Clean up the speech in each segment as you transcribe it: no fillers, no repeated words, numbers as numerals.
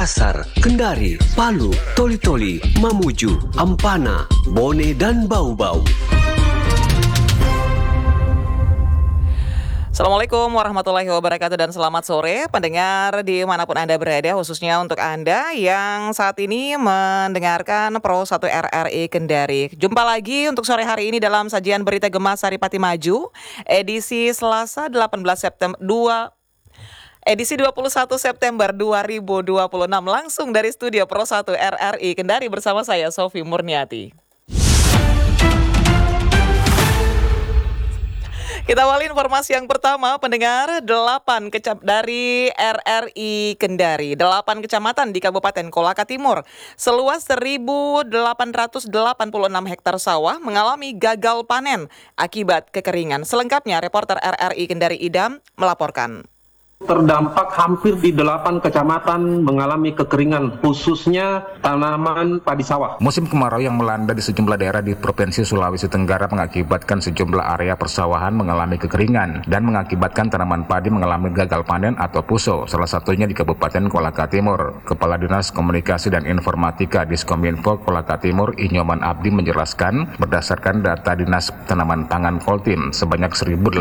Makassar, Kendari, Palu, Toli-Toli, Mamuju, Ampana, Bone, dan Bau-Bau. Assalamualaikum warahmatullahi wabarakatuh dan selamat sore pendengar dimanapun Anda berada, khususnya untuk Anda yang saat ini mendengarkan Pro 1 RRI Kendari. Jumpa lagi untuk sore hari ini dalam sajian Berita Gema Saripati Maju, edisi Selasa 21 September 2026 langsung dari studio Pro 1 RRI Kendari bersama saya Sofi Murniati. Kita awali informasi yang pertama, pendengar, 8 dari RRI Kendari, 8 kecamatan di Kabupaten Kolaka Timur, seluas 1.886 hektar sawah mengalami gagal panen akibat kekeringan. Selengkapnya, reporter RRI Kendari Idam melaporkan. Terdampak hampir di 8 kecamatan mengalami kekeringan, khususnya tanaman padi sawah. Musim kemarau yang melanda di sejumlah daerah di Provinsi Sulawesi Tenggara mengakibatkan sejumlah area persawahan mengalami kekeringan dan mengakibatkan tanaman padi mengalami gagal panen atau puso, salah satunya di Kabupaten Kolaka Timur. Kepala Dinas Komunikasi dan Informatika Diskominfo Kolaka Timur, Inyoman Abdi menjelaskan, berdasarkan data Dinas Tanaman Pangan Koltim, sebanyak 1.846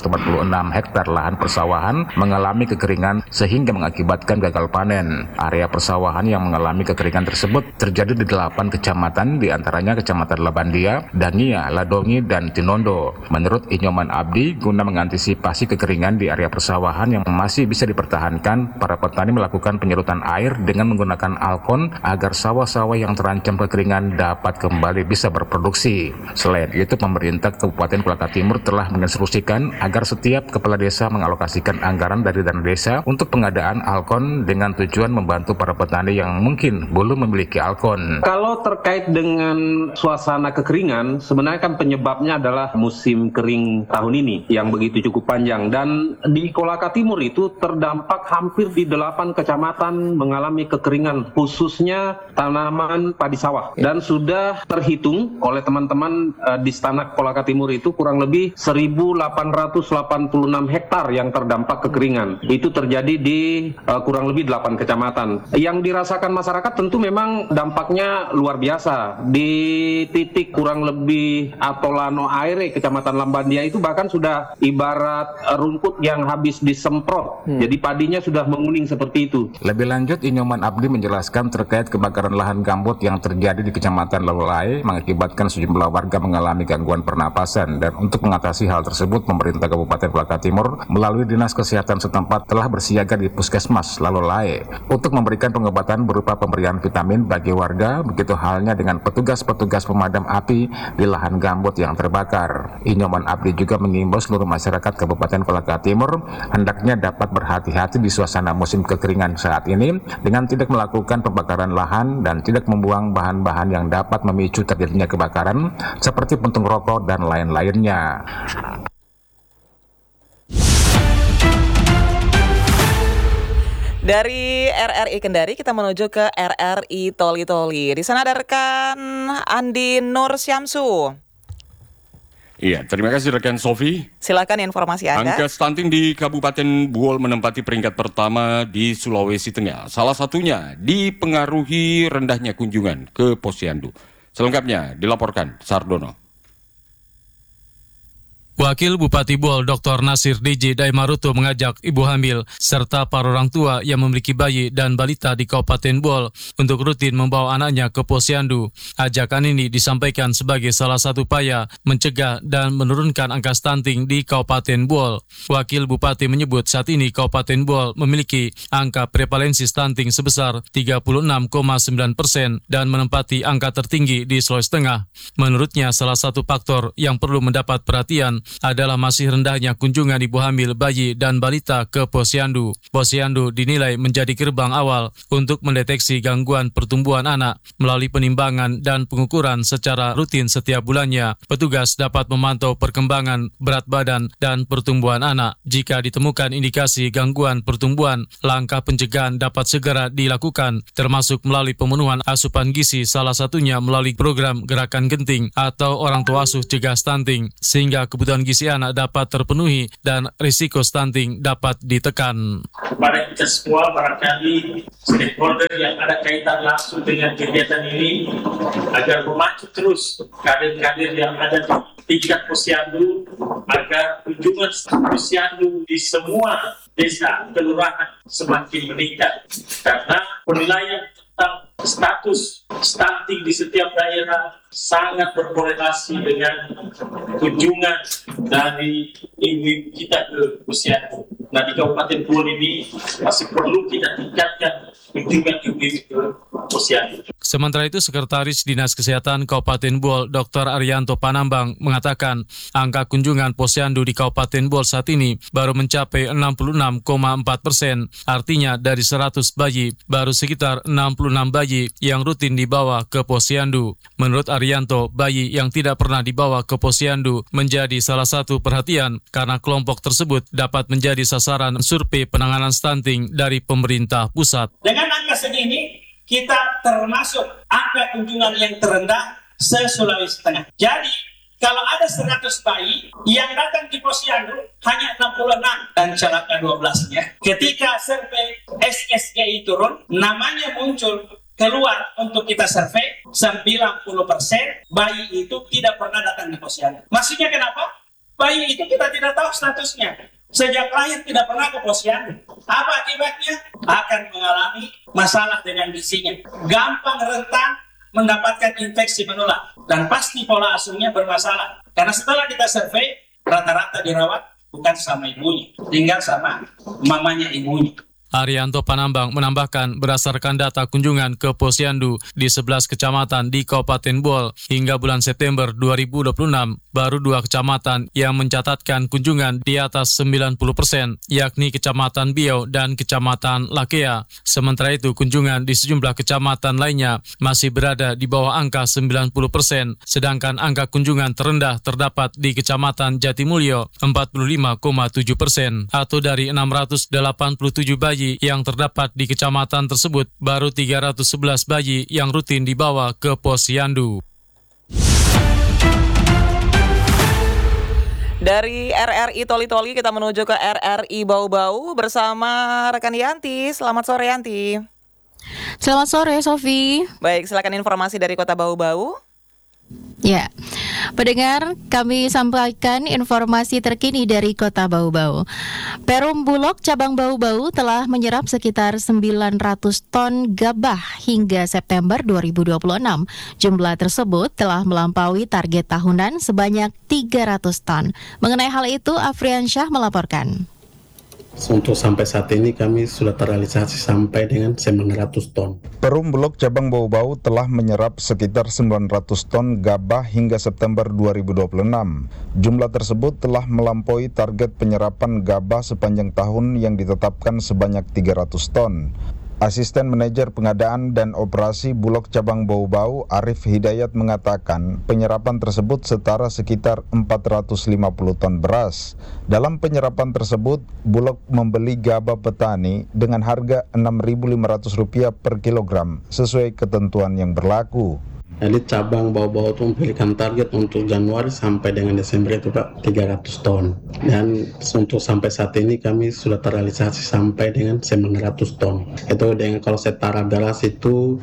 hektar lahan persawahan mengalami kekeringan sehingga mengakibatkan gagal panen. Area persawahan yang mengalami kekeringan tersebut terjadi di 8 kecamatan, diantaranya Kecamatan Labandia, Dangia, Ladongi, dan Tinondo. Menurut Inyoman Abdi, guna mengantisipasi kekeringan di area persawahan yang masih bisa dipertahankan, para petani melakukan penyerutan air dengan menggunakan alkon agar sawah-sawah yang terancam kekeringan dapat kembali bisa berproduksi. Selain itu, pemerintah Kabupaten Kolaka Timur telah menginstruksikan agar setiap kepala desa mengalokasikan anggaran dari dana desa untuk pengadaan alkon dengan tujuan membantu para petani yang mungkin belum memiliki alkon. Kalau terkait dengan suasana kekeringan, sebenarnya kan penyebabnya adalah musim kering tahun ini yang begitu cukup panjang, dan di Kolaka Timur itu terdampak hampir di 8 kecamatan mengalami kekeringan, khususnya tanaman padi sawah, dan sudah terhitung oleh teman-teman di Stanak Kolaka Timur itu kurang lebih 1.886 hektar yang terdampak kekeringan. Itu terjadi di kurang lebih 8 kecamatan. Yang dirasakan masyarakat tentu memang dampaknya luar biasa. Di titik kurang lebih Atolano Aire, Kecamatan Lambandia itu bahkan sudah ibarat rumput yang habis disemprot. Jadi padinya sudah menguning seperti itu. Lebih lanjut, Inyoman Abdi menjelaskan terkait kebakaran lahan gambut yang terjadi di Kecamatan Lalolai mengakibatkan sejumlah warga mengalami gangguan pernapasan, dan untuk mengatasi hal tersebut, pemerintah Kabupaten Kolaka Timur melalui Dinas Kesehatan setempat telah bersiaga di Puskesmas Lalolai untuk memberikan pengobatan berupa pemberian vitamin bagi warga, begitu halnya dengan petugas-petugas pemadam api di lahan gambut yang terbakar. Inyoman Abdi juga mengimbau seluruh masyarakat Kabupaten Kolaka Timur hendaknya dapat berhati-hati di suasana musim kekeringan saat ini dengan tidak melakukan pembakaran lahan dan tidak membuang bahan-bahan yang dapat memicu terjadinya kebakaran seperti puntung rokok dan lain-lainnya. Dari RRI Kendari kita menuju ke RRI Toli-Toli. Di sana ada rekan Andi Nur Syamsu. Iya, terima kasih rekan Sofi. Silakan informasi Anda. Angka stunting di Kabupaten Buol menempati peringkat pertama di Sulawesi Tengah. Salah satunya dipengaruhi rendahnya kunjungan ke Posyandu. Selengkapnya dilaporkan Sardono. Wakil Bupati Buol Dr. Nasir DJ Daimaruto mengajak ibu hamil serta para orang tua yang memiliki bayi dan balita di Kabupaten Buol untuk rutin membawa anaknya ke Posyandu. Ajakan ini disampaikan sebagai salah satu upaya mencegah dan menurunkan angka stunting di Kabupaten Buol. Wakil Bupati menyebut saat ini Kabupaten Buol memiliki angka prevalensi stunting sebesar 36,9% dan menempati angka tertinggi di Sulawesi Tengah. Menurutnya salah satu faktor yang perlu mendapat perhatian adalah masih rendahnya kunjungan ibu hamil, bayi, dan balita ke Posyandu. Posyandu dinilai menjadi gerbang awal untuk mendeteksi gangguan pertumbuhan anak. Melalui penimbangan dan pengukuran secara rutin setiap bulannya, petugas dapat memantau perkembangan berat badan dan pertumbuhan anak. Jika ditemukan indikasi gangguan pertumbuhan, langkah pencegahan dapat segera dilakukan, termasuk melalui pemenuhan asupan gizi, salah satunya melalui program Gerakan Genting atau Orang Tua Asuh Cegah Stunting, sehingga kebutuhan kebutuhan gizi anak dapat terpenuhi dan risiko stunting dapat ditekan. Kepada kita semua, barangkali stakeholder yang ada kaitan langsung dengan kegiatan ini, agar memacu terus kader-kader yang ada di tingkat posyandu, agar kunjungan posyandu di semua desa, kelurahan semakin meningkat. Karena penilaian tentang status stunting di setiap daerah sangat berkorelasi dengan kunjungan dari ibu kita ke posyandu. Nah, di Kabupaten Buol ini masih perlu kita tingkatkan kunjungan ibu ke posyandu. Sementara itu, Sekretaris Dinas Kesehatan Kabupaten Buol, Dr. Arianto Panambang, mengatakan angka kunjungan posyandu di Kabupaten Buol saat ini baru mencapai 66,4%. Artinya dari 100 bayi, baru sekitar 66 bayi yang rutin dibawa ke posyandu. Menurut Arianto, bayi yang tidak pernah dibawa ke posyandu menjadi salah satu perhatian karena kelompok tersebut dapat menjadi sasaran survei penanganan stunting dari pemerintah pusat. Dengan angka segini, kita termasuk angka kunjungan yang terendah se-Sulawesi Tengah. Jadi, kalau ada 100 bayi yang datang di posyandu hanya 66 dan celaka 12-nya. Ketika survei SSGI turun, namanya muncul keluar untuk kita survei, 90% bayi itu tidak pernah datang di posyandu. Maksudnya kenapa? Bayi itu kita tidak tahu statusnya. Sejak lahir tidak pernah ke posyandu. Apa akibatnya? Akan mengalami masalah dengan gizinya. Gampang rentan mendapatkan infeksi menular. Dan pasti pola asuhnya bermasalah. Karena setelah kita survei, rata-rata dirawat bukan sama ibunya, tinggal sama mamanya ibunya. Arianto Panambang menambahkan berdasarkan data kunjungan ke posyandu di 11 kecamatan di Kabupaten Buol hingga bulan September 2026, baru 2 kecamatan yang mencatatkan kunjungan di atas 90%, yakni Kecamatan Biau dan Kecamatan Lakea. Sementara itu, kunjungan di sejumlah kecamatan lainnya masih berada di bawah angka 90%, sedangkan angka kunjungan terendah terdapat di Kecamatan Jatimulyo 45,7%, atau dari 687 bayi yang terdapat di kecamatan tersebut, baru 311 bayi yang rutin dibawa ke posyandu. Dari RRI Toli-Toli kita menuju ke RRI Bau-Bau bersama rekan Yanti. Selamat sore, Yanti. Selamat sore, Sofi. Baik, silakan informasi dari Kota Bau-Bau. Ya, pendengar, kami sampaikan informasi terkini dari Kota Bau-Bau. Perum Bulog cabang Bau-Bau telah menyerap sekitar 900 ton gabah hingga September 2026. Jumlah tersebut telah melampaui target tahunan sebanyak 300 ton. Mengenai hal itu, Afriansyah melaporkan. Untuk sampai saat ini kami sudah terrealisasi sampai dengan 900 ton. Perum Bulog cabang Bau-Bau telah menyerap sekitar 900 ton gabah hingga September 2026. Jumlah tersebut telah melampaui target penyerapan gabah sepanjang tahun yang ditetapkan sebanyak 300 ton. Asisten Manajer Pengadaan dan Operasi Bulog Cabang Bau-Bau Arif Hidayat mengatakan penyerapan tersebut setara sekitar 450 ton beras. Dalam penyerapan tersebut, Bulog membeli gabah petani dengan harga Rp6.500 per kilogram sesuai ketentuan yang berlaku. Jadi cabang Bau-Bau itu memiliki target untuk Januari sampai dengan Desember itu Pak 300 ton. Dan untuk sampai saat ini kami sudah terrealisasi sampai dengan 900 ton. Itu dengan kalau setara beras itu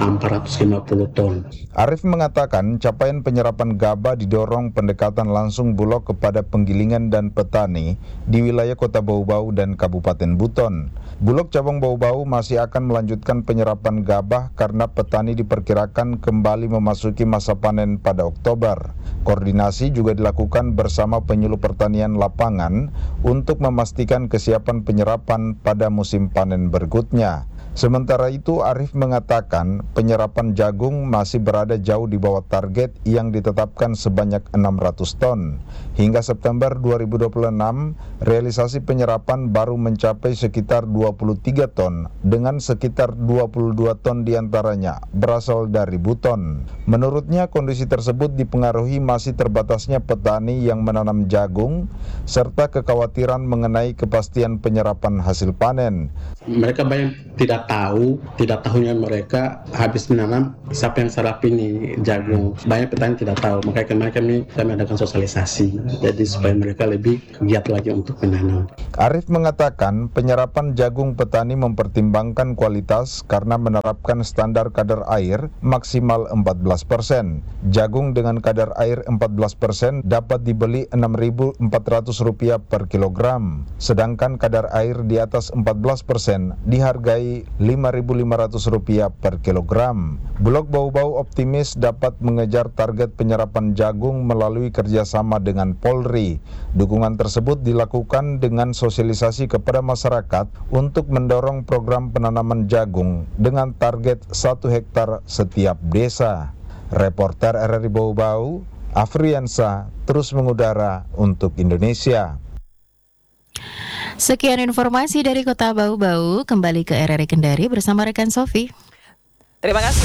450 ton. Arif mengatakan capaian penyerapan gabah didorong pendekatan langsung Bulog kepada penggilingan dan petani di wilayah Kota Bau-Bau dan Kabupaten Buton. Bulog cabang Bau-Bau masih akan melanjutkan penyerapan gabah karena petani diperkirakan kembali memasuki masa panen pada Oktober. Koordinasi juga dilakukan bersama penyuluh pertanian lapangan untuk memastikan kesiapan penyerapan pada musim panen berikutnya. Sementara itu, Arif mengatakan penyerapan jagung masih berada jauh di bawah target yang ditetapkan sebanyak 600 ton. Hingga September 2026, realisasi penyerapan baru mencapai sekitar 23 ton, dengan sekitar 22 ton diantaranya berasal dari Buton. Menurutnya, kondisi tersebut dipengaruhi masih terbatasnya petani yang menanam jagung, serta kekhawatiran mengenai kepastian penyerapan hasil panen. Mereka banyak tidak tidak tahunya mereka habis menanam siapa yang sarap ini jagung. Banyak petani tidak tahu, makanya kemarin kami adakan sosialisasi, jadi supaya mereka lebih giat lagi untuk menanam. Arif mengatakan penyerapan jagung petani mempertimbangkan kualitas karena menerapkan standar kadar air maksimal 14%. Jagung dengan kadar air 14% dapat dibeli Rp6.400 per kilogram, sedangkan kadar air di atas 14% dihargai Rp5.500 per kilogram. Bulog Bau-Bau optimis dapat mengejar target penyerapan jagung melalui kerjasama dengan Polri. Dukungan tersebut dilakukan dengan sosialisasi kepada masyarakat untuk mendorong program penanaman jagung dengan target 1 hektar setiap desa. Reporter RRI Bau-Bau, Afriansa, terus mengudara untuk Indonesia. Sekian informasi dari Kota Bau-Bau, kembali ke RRI Kendari bersama rekan Sofi. Terima kasih.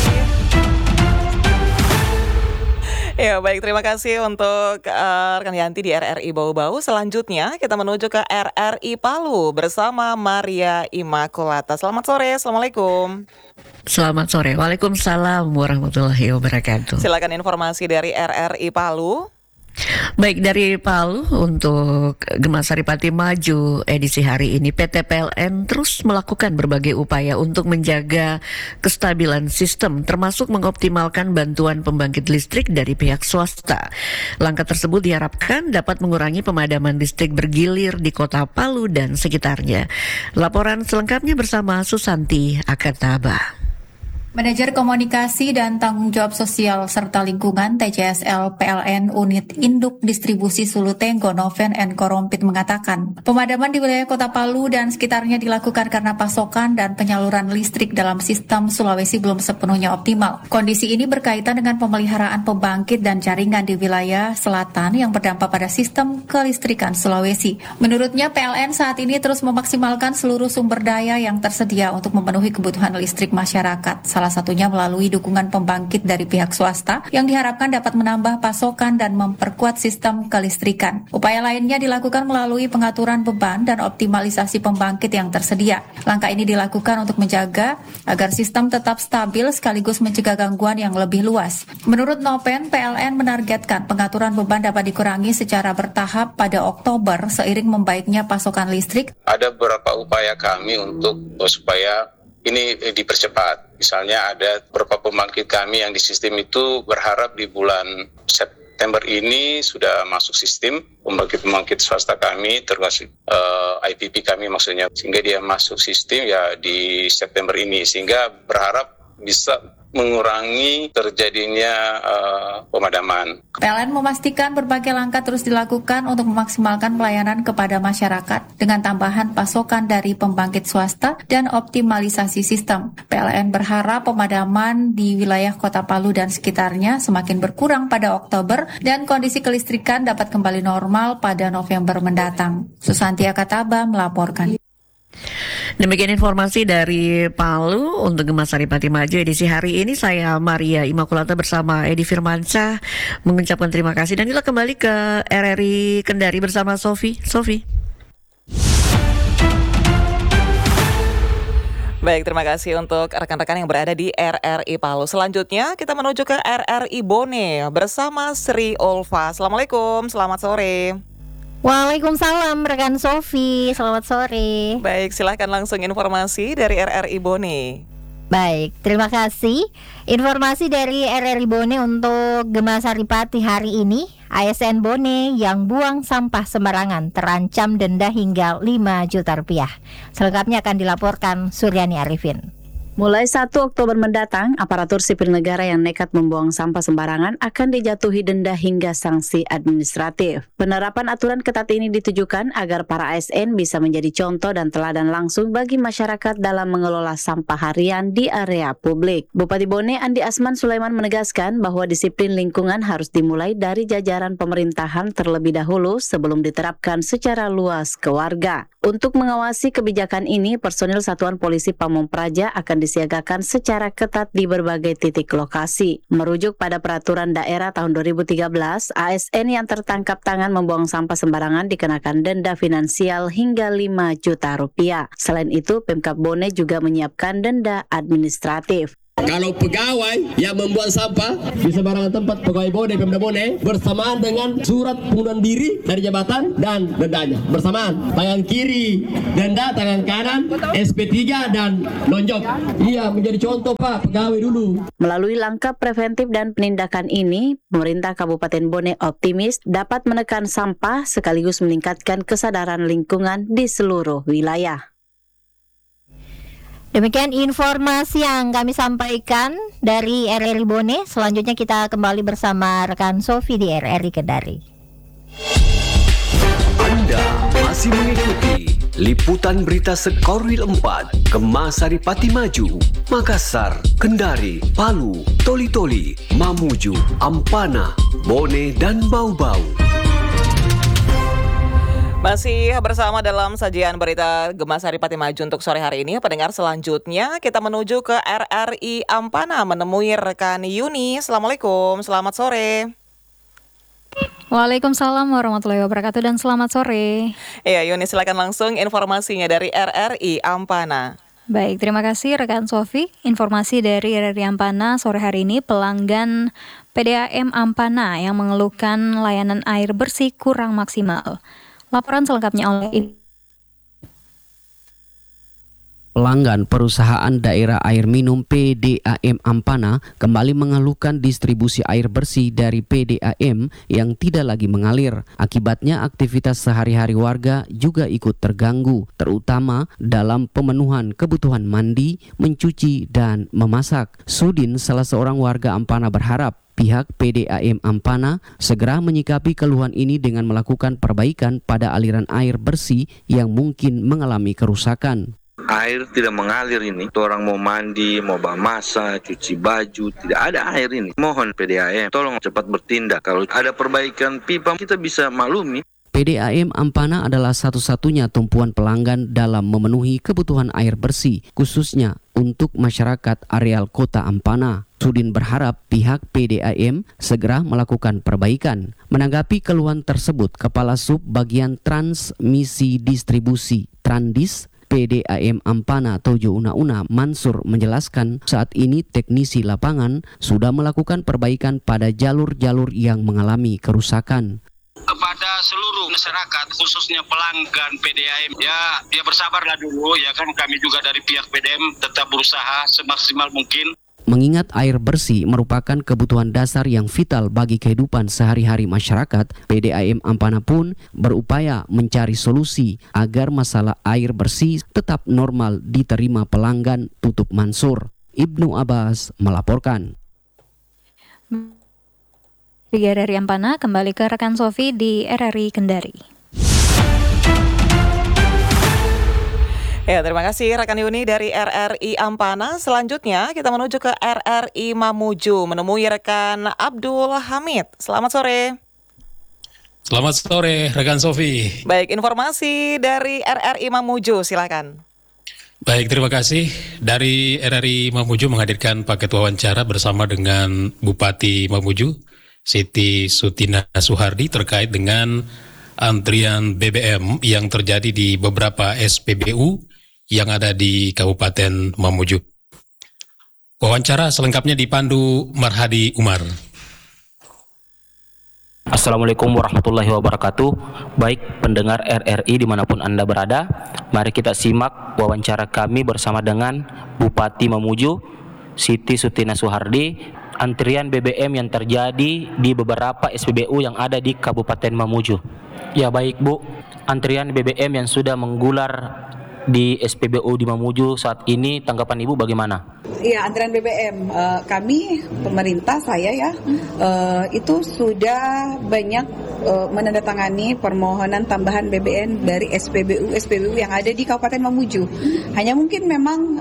Ya baik, terima kasih untuk rekan Yanti di RRI Bau-Bau. Selanjutnya kita menuju ke RRI Palu bersama Maria Immaculata. Selamat sore, Assalamualaikum. Selamat sore, Waalaikumsalam warahmatullahi wabarakatuh. Silakan informasi dari RRI Palu. Baik, dari Palu untuk Gema Saripati Maju edisi hari ini, PT PLN terus melakukan berbagai upaya untuk menjaga kestabilan sistem, termasuk mengoptimalkan bantuan pembangkit listrik dari pihak swasta. Langkah tersebut diharapkan dapat mengurangi pemadaman listrik bergilir di Kota Palu dan sekitarnya. Laporan selengkapnya bersama Susanti Akataba. Manajer Komunikasi dan Tanggung Jawab Sosial serta Lingkungan TCSL PLN Unit Induk Distribusi Sulutenggo Noven N. Korompit mengatakan, pemadaman di wilayah Kota Palu dan sekitarnya dilakukan karena pasokan dan penyaluran listrik dalam sistem Sulawesi belum sepenuhnya optimal. Kondisi ini berkaitan dengan pemeliharaan pembangkit dan jaringan di wilayah selatan yang berdampak pada sistem kelistrikan Sulawesi. Menurutnya, PLN saat ini terus memaksimalkan seluruh sumber daya yang tersedia untuk memenuhi kebutuhan listrik masyarakat. Salah satunya melalui dukungan pembangkit dari pihak swasta yang diharapkan dapat menambah pasokan dan memperkuat sistem kelistrikan. Upaya lainnya dilakukan melalui pengaturan beban dan optimalisasi pembangkit yang tersedia. Langkah ini dilakukan untuk menjaga agar sistem tetap stabil sekaligus mencegah gangguan yang lebih luas. Menurut Noven, PLN menargetkan pengaturan beban dapat dikurangi secara bertahap pada Oktober seiring membaiknya pasokan listrik. Ada beberapa upaya kami untuk supaya ini dipercepat. Misalnya ada beberapa pembangkit kami yang di sistem itu berharap di bulan September ini sudah masuk sistem, pembangkit swasta kami termasuk IPP kami maksudnya, sehingga dia masuk sistem ya di September ini, sehingga berharap bisa mengurangi terjadinya pemadaman. PLN memastikan berbagai langkah terus dilakukan untuk memaksimalkan pelayanan kepada masyarakat dengan tambahan pasokan dari pembangkit swasta dan optimalisasi sistem. PLN berharap pemadaman di wilayah Kota Palu dan sekitarnya semakin berkurang pada Oktober dan kondisi kelistrikan dapat kembali normal pada November mendatang. Susanti Akataba melaporkan. Demikian informasi dari Palu untuk Gema Saripati Maju edisi hari ini. Saya Maria Immaculata bersama Edi Firmansyah mengucapkan terima kasih, dan kita kembali ke RRI Kendari bersama Sofi. Baik, terima kasih untuk rekan-rekan yang berada di RRI Palu. Selanjutnya kita menuju ke RRI Bone bersama Sri Olva. Assalamualaikum, selamat sore. Waalaikumsalam rekan Sofi, selamat sore. Baik, silahkan langsung informasi dari RRI Bone. Baik, terima kasih. Informasi dari RRI Bone untuk Gema Saripati hari ini. ASN Bone yang buang sampah sembarangan terancam denda hingga 5 juta rupiah. Selengkapnya akan dilaporkan Suryani Arifin. Mulai 1 Oktober mendatang, aparatur sipil negara yang nekat membuang sampah sembarangan akan dijatuhi denda hingga sanksi administratif. Penerapan aturan ketat ini ditujukan agar para ASN bisa menjadi contoh dan teladan langsung bagi masyarakat dalam mengelola sampah harian di area publik. Bupati Bone Andi Asman Sulaiman menegaskan bahwa disiplin lingkungan harus dimulai dari jajaran pemerintahan terlebih dahulu sebelum diterapkan secara luas ke warga. Untuk mengawasi kebijakan ini, personil Satuan Polisi Pamong Praja akan disiagakan secara ketat di berbagai titik lokasi. Merujuk pada Peraturan Daerah tahun 2013, ASN yang tertangkap tangan membuang sampah sembarangan dikenakan denda finansial hingga 5 juta rupiah. Selain itu, Pemkab Bone juga menyiapkan denda administratif. Kalau pegawai yang membuang sampah di sembarangan tempat, pegawai Bone, Pemda Bone, bersamaan dengan surat pengunduran diri dari jabatan dan dendanya bersamaan. Tangan kiri denda, tangan kanan SP3 dan nonjok. Iya, menjadi contoh Pak, pegawai dulu. Melalui langkah preventif dan penindakan ini, pemerintah Kabupaten Bone optimis dapat menekan sampah sekaligus meningkatkan kesadaran lingkungan di seluruh wilayah. Demikian informasi yang kami sampaikan dari RRI Bone. Selanjutnya kita kembali bersama rekan Sofi di RRI Kendari. Anda masih mengikuti liputan berita Sekorwil 4, Gemasari Pati Maju, Makassar, Kendari, Palu, Toli-Toli, Mamuju, Ampana, Bone, dan Bau-Bau. Masih bersama dalam sajian berita Gemasari Pati Maju untuk sore hari ini. Pendengar, selanjutnya kita menuju ke RRI Ampana menemui rekan Yuni. Assalamualaikum, selamat sore. Waalaikumsalam warahmatullahi wabarakatuh dan selamat sore. Iya Yuni, silakan langsung informasinya dari RRI Ampana. Baik, terima kasih rekan Sofi. Informasi dari RRI Ampana sore hari ini, pelanggan PDAM Ampana yang mengeluhkan layanan air bersih kurang maksimal. Laporan selengkapnya oleh Pelanggan perusahaan daerah air minum PDAM Ampana kembali mengeluhkan distribusi air bersih dari PDAM yang tidak lagi mengalir. Akibatnya aktivitas sehari-hari warga juga ikut terganggu, terutama dalam pemenuhan kebutuhan mandi, mencuci, dan memasak. Sudin, salah seorang warga Ampana, berharap pihak PDAM Ampana segera menyikapi keluhan ini dengan melakukan perbaikan pada aliran air bersih yang mungkin mengalami kerusakan. Air tidak mengalir ini, orang mau mandi, mau masak, cuci baju, tidak ada air ini. Mohon PDAM tolong cepat bertindak. Kalau ada perbaikan pipa kita bisa maklumi. PDAM Ampana adalah satu-satunya tumpuan pelanggan dalam memenuhi kebutuhan air bersih, khususnya untuk masyarakat areal kota Ampana. Sudin berharap pihak PDAM segera melakukan perbaikan. Menanggapi keluhan tersebut, Kepala Sub Bagian Transmisi Distribusi Trandis PDAM Ampana Tojo Una-Una Mansur menjelaskan saat ini teknisi lapangan sudah melakukan perbaikan pada jalur-jalur yang mengalami kerusakan. Kepada seluruh masyarakat, khususnya pelanggan PDAM, ya bersabarlah dulu, ya kan, kami juga dari pihak PDAM tetap berusaha semaksimal mungkin. Mengingat air bersih merupakan kebutuhan dasar yang vital bagi kehidupan sehari-hari masyarakat, PDAM Ampana pun berupaya mencari solusi agar masalah air bersih tetap normal diterima pelanggan, tutup Mansur. Ibnu Abbas melaporkan. Di RRI Ampana, kembali ke rekan Sofi di RRI Kendari. Ya, terima kasih rekan Yuni dari RRI Ampana. Selanjutnya kita menuju ke RRI Mamuju menemui rekan Abdul Hamid. Selamat sore. Selamat sore rekan Sofi. Baik, informasi dari RRI Mamuju, silakan. Baik, terima kasih. Dari RRI Mamuju menghadirkan paket wawancara bersama dengan Bupati Mamuju, Siti Sutina Suhardi, terkait dengan antrian BBM yang terjadi di beberapa SPBU yang ada di Kabupaten Mamuju. Wawancara selengkapnya dipandu Marhadi Umar. Assalamualaikum warahmatullahi wabarakatuh. Baik pendengar RRI dimanapun Anda berada, mari kita simak wawancara kami bersama dengan Bupati Mamuju, Siti Sutina Suhardi, antrian BBM yang terjadi di beberapa SPBU yang ada di Kabupaten Mamuju. Ya baik Bu, antrian BBM yang sudah menggular di SPBU di Mamuju saat ini, tanggapan Ibu bagaimana? Iya, antrian BBM kami, pemerintah saya ya, itu sudah banyak menandatangani permohonan tambahan BBM dari SPBU yang ada di Kabupaten Mamuju. Hanya mungkin memang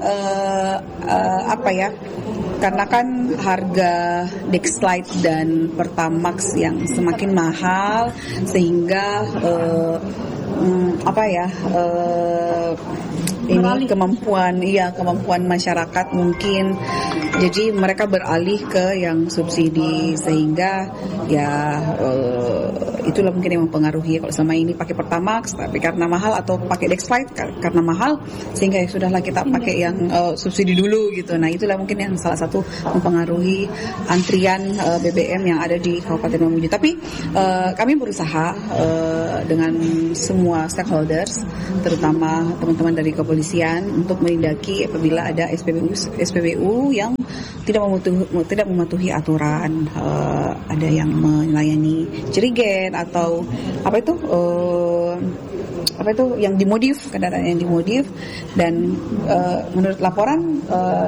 karena kan harga Dexlite dan Pertamax yang semakin mahal, sehingga kemampuan masyarakat mungkin, jadi mereka beralih ke yang subsidi, sehingga itulah mungkin yang mempengaruhi. Kalau selama ini pakai Pertamax tapi karena mahal, atau pakai Dexlite karena mahal, sehingga ya sudahlah kita pakai yang subsidi dulu gitu. Nah, itulah mungkin yang salah satu mempengaruhi antrian BBM yang ada di Kabupaten Mamuju. Tapi kami berusaha dengan semua stakeholders, terutama teman-teman dari kepolisian, untuk menindaki apabila ada SPBU yang tidak mematuhi aturan, ada yang melayani jerigen atau yang dimodif, kendaraan yang dimodif, dan menurut laporan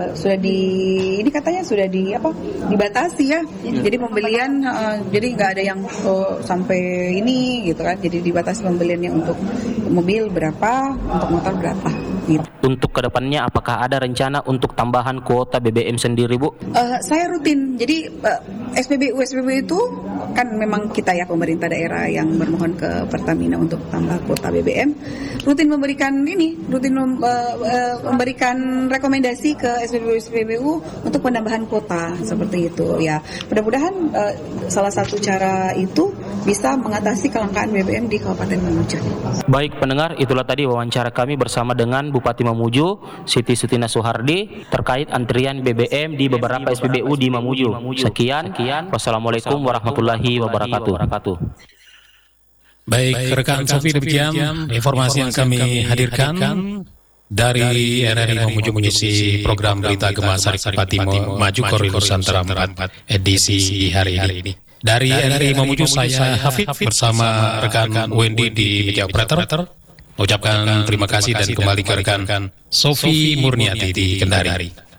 dibatasi ya. Jadi pembelian jadi nggak ada yang sampai ini gitu kan. Jadi dibatasi pembeliannya untuk mobil berapa, untuk motor berapa. Gitu. Untuk kedepannya apakah ada rencana untuk tambahan kuota BBM sendiri, Bu? Saya rutin. Jadi SPBU itu kan memang kita ya, pemerintah daerah yang bermohon ke Pertamina untuk tambah kuota BBM, rutin memberikan rekomendasi ke SPBU untuk penambahan kuota seperti itu ya. Mudah-mudahan salah satu cara itu bisa mengatasi kelangkaan BBM di Kabupaten Mamuju. Baik pendengar, itulah tadi wawancara kami bersama dengan Bupati Mamuju, Siti Sutina Soehardi, terkait antrian BBM di beberapa SPBU di Mamuju. Sekian. Wassalamualaikum warahmatullahi wabarakatuh. Baik, rekan Sofi, demikian informasi yang kami hadirkan dari RRI Mamuju mengisi program berita Gemasari Bupati Maju Koridor Nusantara 4 edisi hari ini. Dari RRI Mamuju, saya Hafid bersama rekan Wendy di meja operator. Ucapkan terima kasih dan kembali ke rekan Sofi Murniati di Kendari.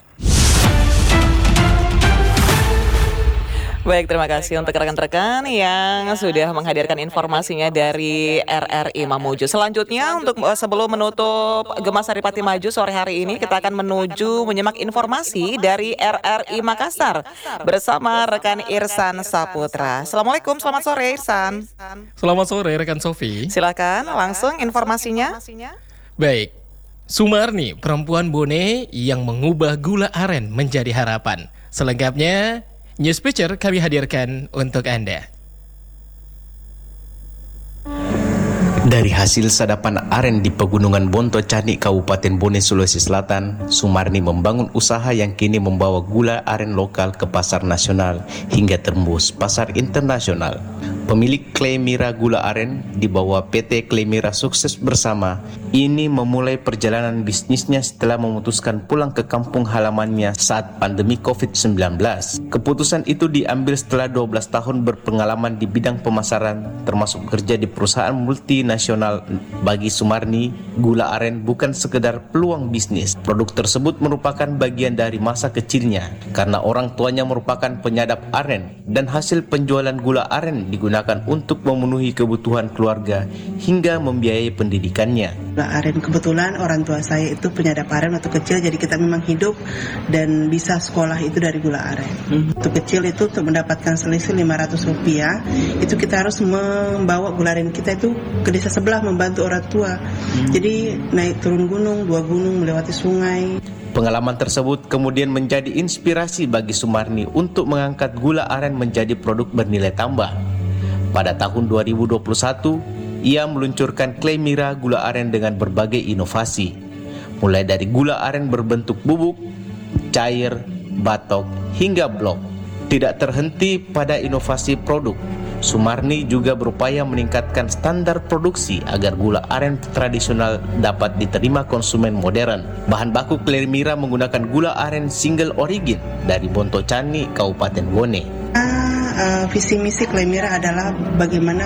Baik, terima kasih untuk rekan-rekan yang sudah menghadirkan informasinya dari RRI Mamuju. Selanjutnya, untuk sebelum menutup Gemasari Pati Maju sore hari ini, kita akan menuju menyimak informasi dari RRI Makassar bersama rekan Irsan Saputra. Assalamualaikum, selamat sore Irsan. Selamat sore rekan Sofi. Silakan langsung informasinya. Baik, Sumarni, perempuan bone yang mengubah gula aren menjadi harapan. Selengkapnya News Picture kami hadirkan untuk Anda. Dari hasil sadapan aren di Pegunungan Bonto Cani, Kabupaten Bone, Sulawesi Selatan, Sumarni membangun usaha yang kini membawa gula aren lokal ke pasar nasional hingga tembus pasar internasional. Pemilik Klemira Gula Aren di bawah PT Klemira Sukses Bersama ini memulai perjalanan bisnisnya setelah memutuskan pulang ke kampung halamannya saat pandemi COVID-19. Keputusan itu diambil setelah 12 tahun berpengalaman di bidang pemasaran, termasuk kerja di perusahaan multinasional. Bagi Sumarni, gula aren bukan sekedar peluang bisnis. Produk tersebut merupakan bagian dari masa kecilnya karena orang tuanya merupakan penyadap aren dan hasil penjualan gula aren digunakan untuk memenuhi kebutuhan keluarga hingga membiayai pendidikannya. Gula aren, kebetulan orang tua saya itu penyadap aren waktu kecil, jadi kita memang hidup dan bisa sekolah itu dari gula aren. Waktu kecil itu untuk mendapatkan selisih Rp500, itu kita harus membawa gula aren kita itu ke desa sebelah membantu orang tua. Jadi naik turun gunung, 2 gunung, melewati sungai. Pengalaman tersebut kemudian menjadi inspirasi bagi Sumarni untuk mengangkat gula aren menjadi produk bernilai tambah. Pada tahun 2021, ia meluncurkan Klemira Gula Aren dengan berbagai inovasi, mulai dari gula aren berbentuk bubuk, cair, batok, hingga blok. Tidak terhenti pada inovasi produk, Sumarni juga berupaya meningkatkan standar produksi agar gula aren tradisional dapat diterima konsumen modern. Bahan baku Klemira menggunakan gula aren single origin dari Bonto Cani, Kabupaten Bone. Visi misi Klemira adalah bagaimana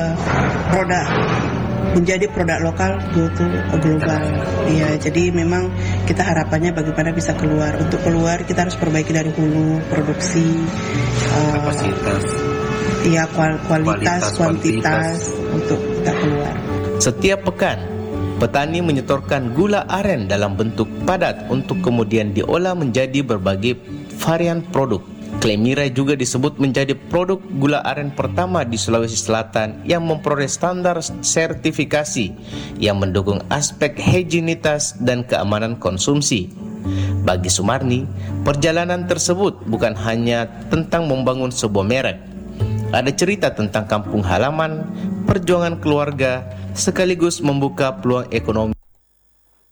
menjadi produk lokal go to global. Ya, jadi memang kita harapannya bagaimana bisa keluar. Untuk keluar kita harus perbaiki dari hulu, produksi, kapasitas, kualitas, kuantitas untuk kita keluar. Setiap pekan, petani menyetorkan gula aren dalam bentuk padat untuk kemudian diolah menjadi berbagai varian produk. Klemira juga disebut menjadi produk gula aren pertama di Sulawesi Selatan yang memperoleh standar sertifikasi yang mendukung aspek higienitas dan keamanan konsumsi. Bagi Sumarni, perjalanan tersebut bukan hanya tentang membangun sebuah merek. Ada cerita tentang kampung halaman, perjuangan keluarga, sekaligus membuka peluang ekonomi